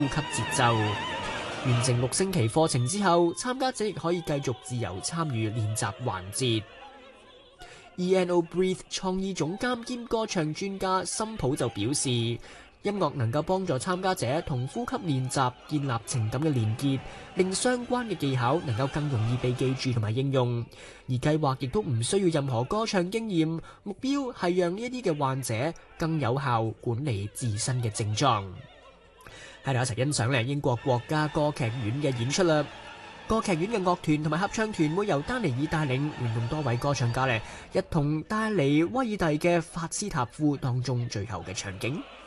呼吸節奏。完成6星期課程之後，參加者亦可以繼續自由參與練習環節。ENO Breathe 創意總監兼歌唱專家森普就表示，音樂能夠幫助參加者同呼吸練習建立情感嘅連結，令相關嘅技巧能夠更容易被記住同埋應用。而計劃亦都唔需要任何歌唱經驗，目標係讓呢一啲嘅患者更有效管理自身嘅症狀。喺度一齊欣賞咧英國國家歌劇院嘅演出啦！歌劇院嘅樂團同埋合唱團會由丹尼爾帶領，聯同多位歌唱家咧一同帶嚟威爾第嘅《法斯塔夫》當中最後嘅場景。